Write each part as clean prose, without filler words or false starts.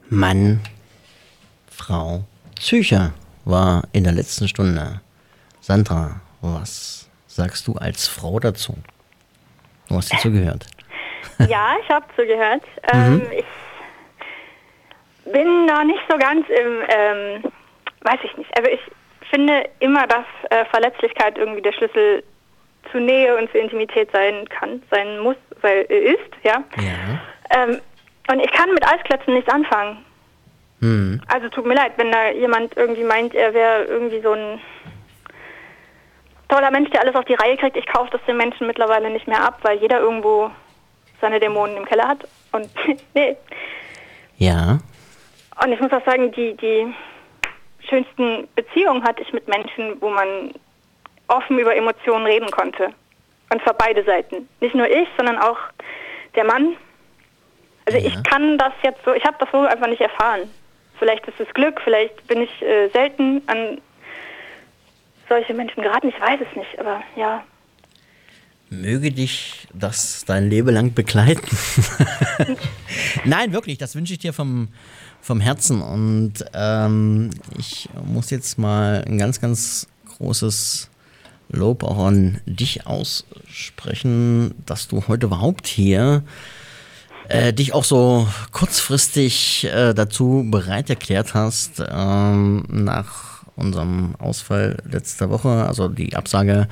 Mann, Frau, Psyche war in der letzten Stunde. Sandra, was sagst du als Frau dazu? Du hast dir zugehört. Ja, ich habe zugehört. Ich bin noch nicht so ganz weiß ich nicht. Also ich finde immer, dass Verletzlichkeit irgendwie der Schlüssel zu Nähe und zur Intimität sein muss, ist, ja. Und ich kann mit Eisklötzen nichts anfangen. Also tut mir leid, wenn da jemand irgendwie meint, er wäre irgendwie so ein toller Mensch, der alles auf die Reihe kriegt. Ich kaufe das den Menschen mittlerweile nicht mehr ab, weil jeder irgendwo seine Dämonen im Keller hat. Und nee. Ja. Und ich muss auch sagen, die schönsten Beziehungen hatte ich mit Menschen, wo man offen über Emotionen reden konnte. Und zwar beide Seiten. Nicht nur ich, sondern auch der Mann. Also ich kann das jetzt so, ich habe das so einfach nicht erfahren. Vielleicht ist es Glück, vielleicht bin ich selten an solche Menschen geraten, ich weiß es nicht, aber ja. Möge dich das dein Leben lang begleiten. Nein, wirklich, das wünsche ich dir vom Herzen. Und ich muss jetzt mal ein ganz, ganz großes Lob auch an dich aussprechen, dass du heute überhaupt hier dich auch so kurzfristig dazu bereit erklärt hast, nach unserem Ausfall letzter Woche, also die Absage,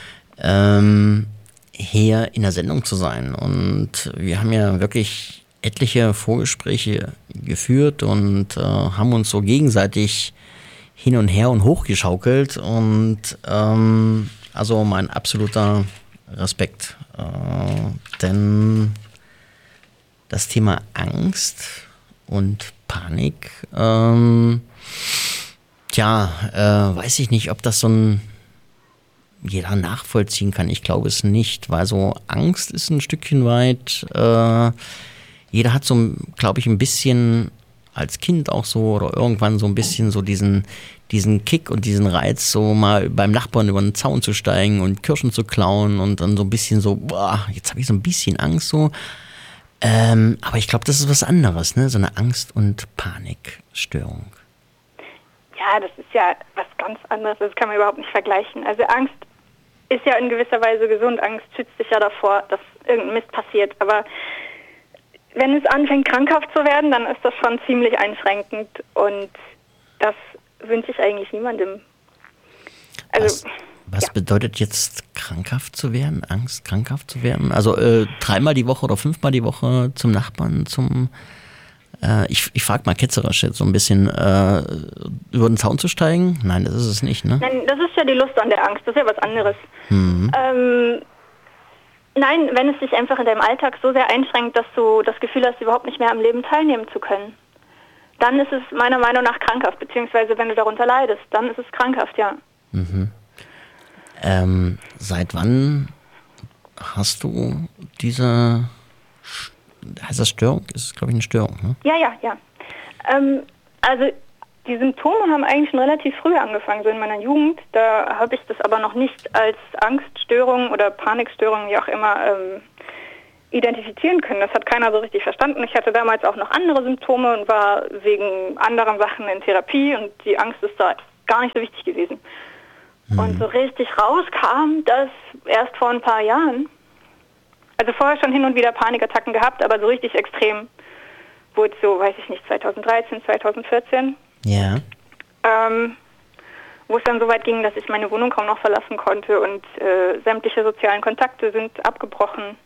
hier in der Sendung zu sein. Und wir haben ja wirklich etliche Vorgespräche geführt und haben uns so gegenseitig hin und her und hochgeschaukelt. Und also mein absoluter Respekt. Denn das Thema Angst und Panik, weiß ich nicht, ob das so ein jeder nachvollziehen kann. Ich glaube es nicht, weil so Angst ist ein Stückchen weit, jeder hat so, glaube ich, ein bisschen als Kind auch so oder irgendwann so ein bisschen so diesen Kick und diesen Reiz, so mal beim Nachbarn über den Zaun zu steigen und Kirschen zu klauen und dann so ein bisschen so, boah, jetzt habe ich so ein bisschen Angst so. Aber ich glaube, das ist was anderes, ne? So eine Angst- und Panikstörung. Ja, das ist ja was ganz anderes. Das kann man überhaupt nicht vergleichen. Also Angst ist ja in gewisser Weise gesund. Angst schützt dich ja davor, dass irgendein Mist passiert. Aber wenn es anfängt, krankhaft zu werden, dann ist das schon ziemlich einschränkend. Und das wünsche ich eigentlich niemandem. Also, was bedeutet jetzt krankhaft zu werden? Angst, krankhaft zu werden? Also 3-mal die Woche oder 5-mal die Woche zum Nachbarn, ich frage mal ketzerisch jetzt so ein bisschen, über den Zaun zu steigen? Nein, das ist es nicht, ne? Nein, das ist ja die Lust an der Angst, das ist ja was anderes. Nein, wenn es dich einfach in deinem Alltag so sehr einschränkt, dass du das Gefühl hast, überhaupt nicht mehr am Leben teilnehmen zu können, dann ist es meiner Meinung nach krankhaft, beziehungsweise wenn du darunter leidest, dann ist es krankhaft, ja. Seit wann hast du diese... Heißt das Störung? Ist es, glaube ich, eine Störung, ne? Ja. Also die Symptome haben eigentlich schon relativ früh angefangen, so in meiner Jugend. Da habe ich das aber noch nicht als Angststörung oder Panikstörung, wie auch immer, identifizieren können. Das hat keiner so richtig verstanden. Ich hatte damals auch noch andere Symptome und war wegen anderen Sachen in Therapie und die Angst ist da gar nicht so wichtig gewesen. Und so richtig rauskam das erst vor ein paar Jahren. Also vorher schon hin und wieder Panikattacken gehabt, aber so richtig extrem wurde es so, weiß ich nicht, 2013, 2014. Ja. Wo es dann so weit ging, dass ich meine Wohnung kaum noch verlassen konnte und sämtliche sozialen Kontakte sind abgebrochen.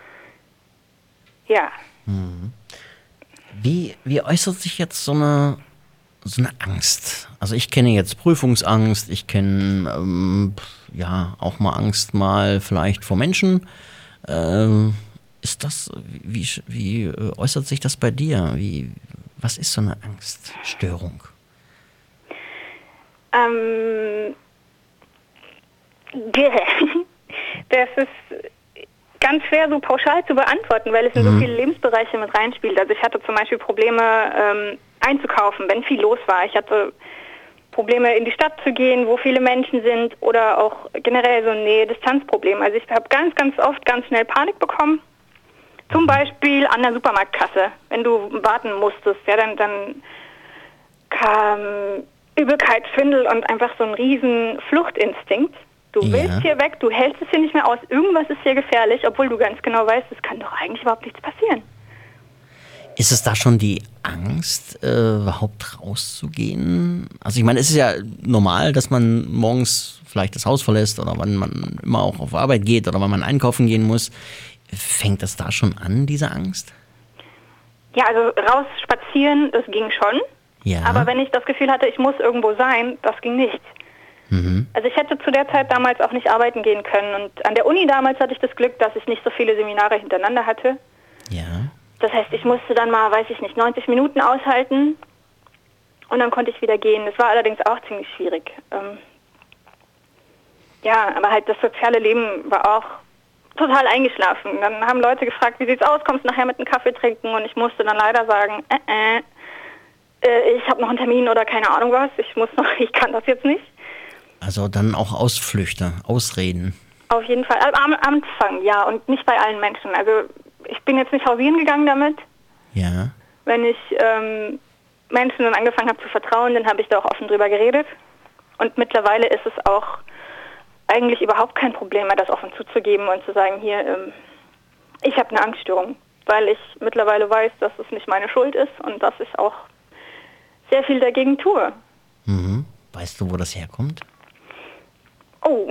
Ja. Wie äußert sich jetzt so eine Angst? Also ich kenne jetzt Prüfungsangst, ich kenne auch mal Angst mal vielleicht vor Menschen. Ist das, wie äußert sich das bei dir? Was ist so eine Angststörung? Das ist ganz schwer so pauschal zu beantworten, weil es in so viele Lebensbereiche mit reinspielt. Also ich hatte zum Beispiel Probleme einzukaufen, wenn viel los war. Ich hatte Probleme in die Stadt zu gehen, wo viele Menschen sind oder auch generell so ein Nähe-Distanz-Problem. Also ich habe ganz, ganz oft ganz schnell Panik bekommen. Zum Beispiel an der Supermarktkasse, wenn du warten musstest, ja, dann kam Übelkeit, Schwindel und einfach so ein riesen Fluchtinstinkt. Du willst hier weg, du hältst es hier nicht mehr aus, irgendwas ist hier gefährlich, obwohl du ganz genau weißt, es kann doch eigentlich überhaupt nichts passieren. Ist es da schon die Angst, überhaupt rauszugehen? Also ich meine, es ist ja normal, dass man morgens vielleicht das Haus verlässt oder wann man immer auch auf Arbeit geht oder wann man einkaufen gehen muss. Fängt das da schon an, diese Angst? Ja, also raus spazieren, das ging schon. Ja. Aber wenn ich das Gefühl hatte, ich muss irgendwo sein, das ging nicht. Mhm. Also ich hätte zu der Zeit damals auch nicht arbeiten gehen können. Und an der Uni damals hatte ich das Glück, dass ich nicht so viele Seminare hintereinander hatte. Ja. Das heißt, ich musste dann mal, 90 Minuten aushalten und dann konnte ich wieder gehen. Das war allerdings auch ziemlich schwierig. Aber halt das soziale Leben war auch total eingeschlafen. Dann haben Leute gefragt, wie sieht's aus, kommst du nachher mit einem Kaffee trinken? Und ich musste dann leider sagen, ich habe noch einen Termin oder keine Ahnung was, ich kann das jetzt nicht. Also dann auch Ausflüchte, Ausreden. Auf jeden Fall, am Anfang, ja, und nicht bei allen Menschen. Also ich bin jetzt nicht hausieren gegangen damit. Ja. Wenn ich Menschen dann angefangen habe zu vertrauen, dann habe ich da auch offen drüber geredet. Und mittlerweile ist es auch eigentlich überhaupt kein Problem mehr, das offen zuzugeben und zu sagen, hier, ich habe eine Angststörung, weil ich mittlerweile weiß, dass es nicht meine Schuld ist und dass ich auch sehr viel dagegen tue. Mhm. Weißt du, wo das herkommt? Oh.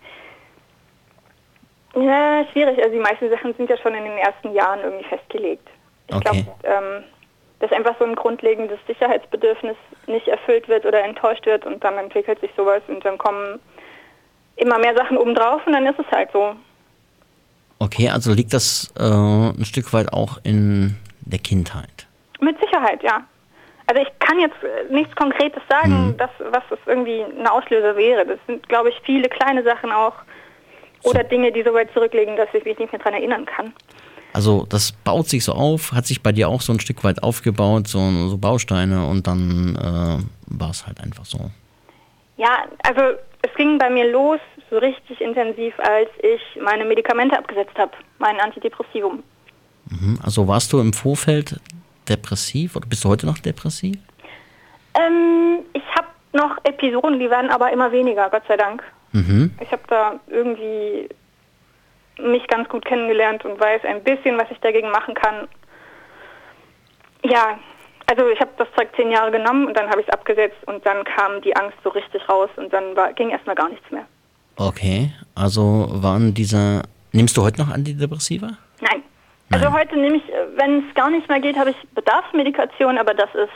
Ja, schwierig. Also die meisten Sachen sind ja schon in den ersten Jahren irgendwie festgelegt. Ich glaube, dass einfach so ein grundlegendes Sicherheitsbedürfnis nicht erfüllt wird oder enttäuscht wird und dann entwickelt sich sowas und dann kommen immer mehr Sachen obendrauf und dann ist es halt so. Okay, also liegt das ein Stück weit auch in der Kindheit? Mit Sicherheit, ja. Also ich kann jetzt nichts Konkretes sagen, was das irgendwie ein Auslöser wäre. Das sind, glaube ich, viele kleine Sachen auch oder Dinge, die so weit zurückliegen, dass ich mich nicht mehr daran erinnern kann. Also das baut sich so auf, hat sich bei dir auch so ein Stück weit aufgebaut, so Bausteine und dann war es halt einfach so. Ja, also es ging bei mir los so richtig intensiv, als ich meine Medikamente abgesetzt habe, mein Antidepressivum. Mhm. Also warst du im Vorfeld depressiv oder bist du heute noch depressiv? Ich habe noch Episoden, die werden aber immer weniger, Gott sei Dank. Mhm. Ich habe da irgendwie mich ganz gut kennengelernt und weiß ein bisschen, was ich dagegen machen kann. Ja, also ich habe das Zeug 10 Jahre genommen und dann habe ich es abgesetzt und dann kam die Angst so richtig raus und dann ging erstmal gar nichts mehr. Okay, also nimmst du heute noch Antidepressiva? Nein. Also heute nehme ich, wenn es gar nicht mehr geht, habe ich Bedarfsmedikation, aber das ist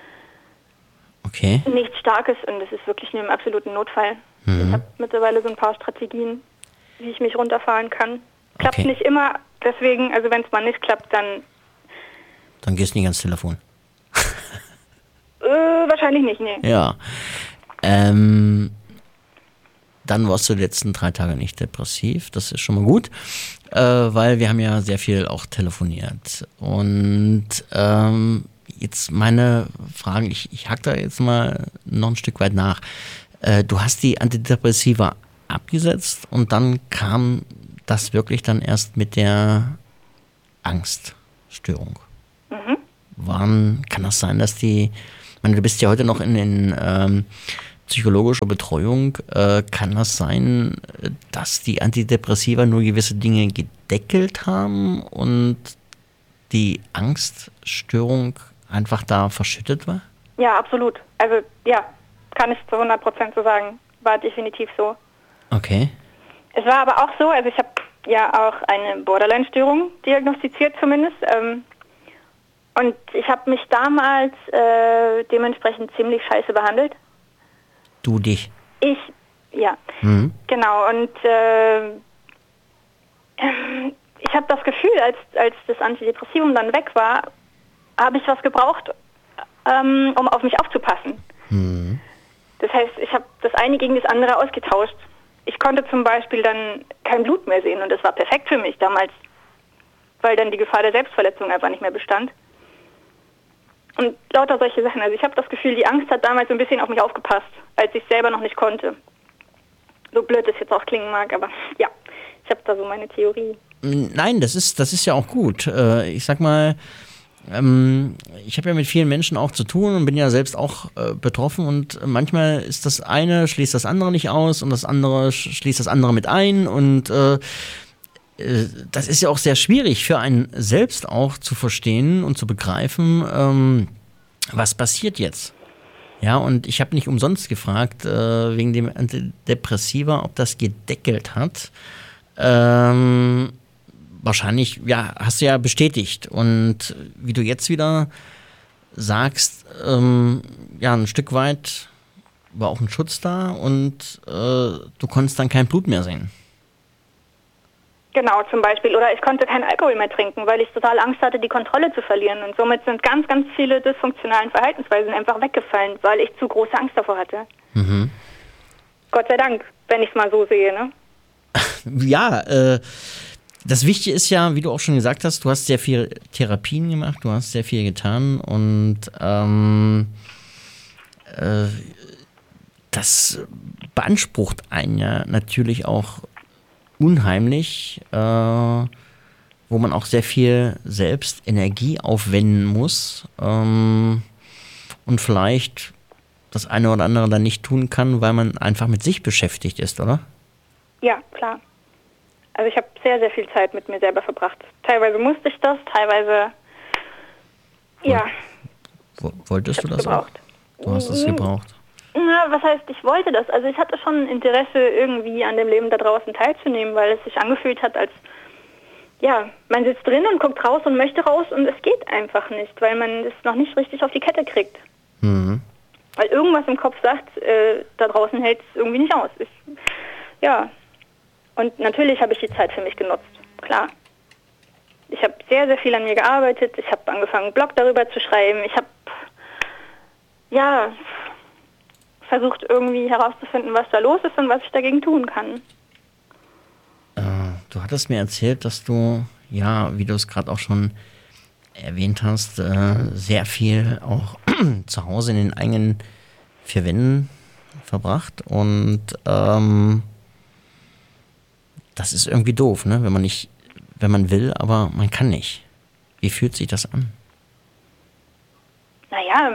nichts Starkes und das ist wirklich nur im absoluten Notfall. Mhm. Ich habe mittlerweile so ein paar Strategien, wie ich mich runterfahren kann. Klappt nicht immer, deswegen, also wenn es mal nicht klappt, dann gehst du nicht ans Telefon. Wahrscheinlich nicht, nee. Ja. Dann warst du die letzten 3 Tage nicht depressiv, das ist schon mal gut, weil wir haben ja sehr viel auch telefoniert. Und jetzt meine Fragen, ich hake da jetzt mal noch ein Stück weit nach. Du hast die Antidepressiva abgesetzt und dann kam das wirklich dann erst mit der Angststörung. Mhm. Kann das sein, dass du bist ja heute noch in psychologischer Betreuung. Kann das sein, dass die Antidepressiva nur gewisse Dinge gedeckelt haben und die Angststörung einfach da verschüttet war? Ja, absolut. Also ja, kann ich zu 100% so sagen. War definitiv so. Okay. Es war aber auch so, also ich habe ja auch eine Borderline-Störung diagnostiziert zumindest. Und ich habe mich damals dementsprechend ziemlich scheiße behandelt. Du dich? Ich, ja. Mhm. Genau. Und ich habe das Gefühl, als das Antidepressivum dann weg war, habe ich was gebraucht, um auf mich aufzupassen. Mhm. Das heißt, ich habe das eine gegen das andere ausgetauscht. Ich konnte zum Beispiel dann kein Blut mehr sehen und das war perfekt für mich damals, weil dann die Gefahr der Selbstverletzung einfach nicht mehr bestand. Und lauter solche Sachen. Also ich habe das Gefühl, die Angst hat damals so ein bisschen auf mich aufgepasst, als ich selber noch nicht konnte. So blöd es jetzt auch klingen mag, aber ja, ich habe da so meine Theorie. Nein, das ist ja auch gut. Ich sag mal, ich habe ja mit vielen Menschen auch zu tun und bin ja selbst auch betroffen und manchmal ist das eine schließt das andere nicht aus und das andere schließt das andere mit ein und das ist ja auch sehr schwierig für einen selbst auch zu verstehen und zu begreifen, was passiert jetzt. Ja, und ich habe nicht umsonst gefragt, wegen dem Antidepressiva, ob das gedeckelt hat. Wahrscheinlich, ja, hast du ja bestätigt. Und wie du jetzt wieder sagst, ja, ein Stück weit war auch ein Schutz da und du konntest dann kein Blut mehr sehen. Genau, zum Beispiel. Oder ich konnte keinen Alkohol mehr trinken, weil ich total Angst hatte, die Kontrolle zu verlieren. Und somit sind ganz, ganz viele dysfunktionalen Verhaltensweisen einfach weggefallen, weil ich zu große Angst davor hatte. Mhm. Gott sei Dank, wenn ich es mal so sehe, ne? Ja, das Wichtige ist ja, wie du auch schon gesagt hast, du hast sehr viel Therapien gemacht, du hast sehr viel getan und das beansprucht einen ja natürlich auch unheimlich, wo man auch sehr viel selbst Energie aufwenden muss und vielleicht das eine oder andere dann nicht tun kann, weil man einfach mit sich beschäftigt ist, oder? Ja, klar. Also ich habe sehr, sehr viel Zeit mit mir selber verbracht. Teilweise musste ich das, teilweise, ja. Wolltest du das gebraucht. Auch? Du hast es gebraucht. Na, was heißt, ich wollte das? Also ich hatte schon Interesse, irgendwie an dem Leben da draußen teilzunehmen, weil es sich angefühlt hat, als, ja, man sitzt drin und guckt raus und möchte raus und es geht einfach nicht, weil man es noch nicht richtig auf die Kette kriegt. Mhm. Weil irgendwas im Kopf sagt, da draußen hält es irgendwie nicht aus. Ja, und natürlich habe ich die Zeit für mich genutzt, klar. Ich habe sehr, sehr viel an mir gearbeitet. Ich habe angefangen, einen Blog darüber zu schreiben. Ich habe, ja, versucht irgendwie herauszufinden, was da los ist und was ich dagegen tun kann. Du hattest mir erzählt, dass du, ja, wie du es gerade auch schon erwähnt hast, sehr viel auch zu Hause in den eigenen vier Wänden verbracht und das ist irgendwie doof, ne? Wenn man will, aber man kann nicht. Wie fühlt sich das an? Naja,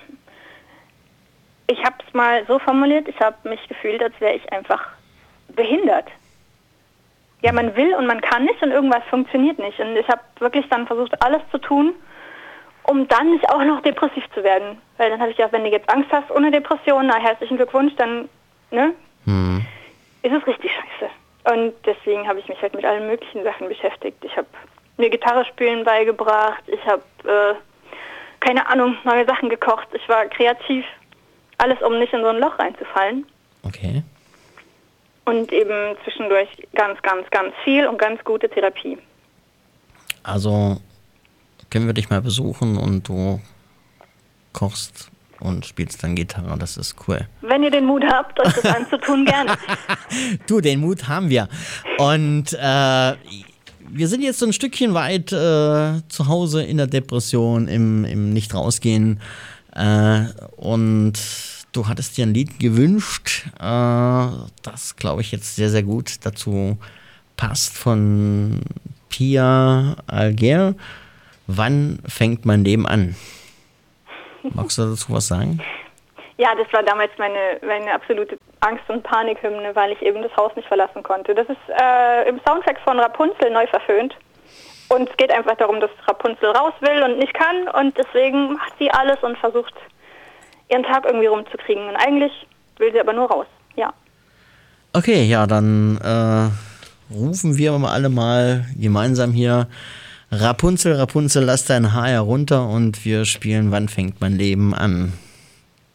ich habe es mal so formuliert, ich habe mich gefühlt, als wäre ich einfach behindert. Ja, man will und man kann nicht und irgendwas funktioniert nicht. Und ich habe wirklich dann versucht, alles zu tun, um dann nicht auch noch depressiv zu werden. Weil dann habe ich gedacht, wenn du jetzt Angst hast ohne Depression, na herzlichen Glückwunsch, dann, ne, ist es richtig scheiße. Und deswegen habe ich mich halt mit allen möglichen Sachen beschäftigt. Ich habe mir Gitarre spielen beigebracht, ich habe, keine Ahnung, neue Sachen gekocht. Ich war kreativ. Alles, um nicht in so ein Loch reinzufallen. Okay. Und eben zwischendurch ganz, ganz, ganz viel und ganz gute Therapie. Also können wir dich mal besuchen und du kochst und spielst dann Gitarre, das ist cool. Wenn ihr den Mut habt, euch das anzutun, gerne. Du, den Mut haben wir. Und wir sind jetzt so ein Stückchen weit zu Hause in der Depression, im Nicht-Rausgehen. Und du hattest dir ein Lied gewünscht, das, glaube ich, jetzt sehr, sehr gut dazu passt, von Pia Alger. Wann fängt mein Leben an? Magst du dazu was sagen? Ja, das war damals meine absolute Angst- und Panikhymne, weil ich eben das Haus nicht verlassen konnte. Das ist im Soundtrack von Rapunzel neu verföhnt. Und es geht einfach darum, dass Rapunzel raus will und nicht kann. Und deswegen macht sie alles und versucht, ihren Tag irgendwie rumzukriegen. Und eigentlich will sie aber nur raus, ja. Okay, ja, dann rufen wir alle mal gemeinsam hier Rapunzel, Rapunzel, lass dein Haar herunter und wir spielen Wann fängt mein Leben an?